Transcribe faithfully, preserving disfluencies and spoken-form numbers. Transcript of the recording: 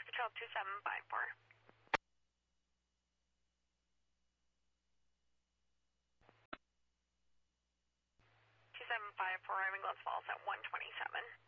Alaska twelve two seven five four. two seven five four, arriving Glens Falls at one twenty-seven.